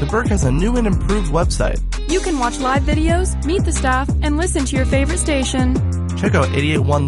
the Burg has a new and improved website. You can watch live videos, meet the staff, and listen to your favorite station. Check out 88.1